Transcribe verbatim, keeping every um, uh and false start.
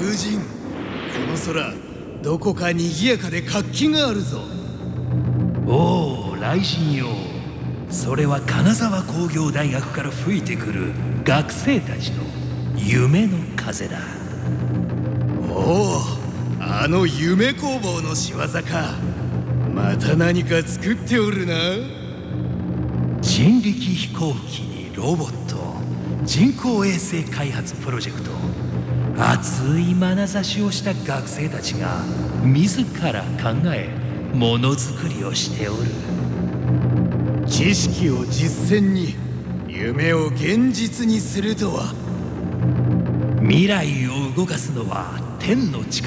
友人、この空どこか賑やかで活気があるぞ。 おお、雷神よ。それは金沢工業大学から吹いてくる学生たちの夢の風だ。 おお、あの夢工房の仕業か。また何か作っておるな。 人力飛行機にロボット、人工衛星開発プロジェクト、熱い眼差しをした学生たちが自ら考えものづくりをしておる。 知識を実践に、夢を現実にするとは。 未来を動かすのは天の力